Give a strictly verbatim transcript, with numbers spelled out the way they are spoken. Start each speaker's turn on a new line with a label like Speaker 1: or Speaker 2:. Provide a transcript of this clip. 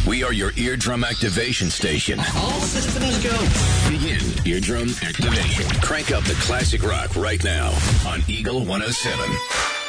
Speaker 1: We are your eardrum activation station.
Speaker 2: All systems go.
Speaker 1: Begin eardrum activation. Crank up the classic rock right now on Eagle one oh seven.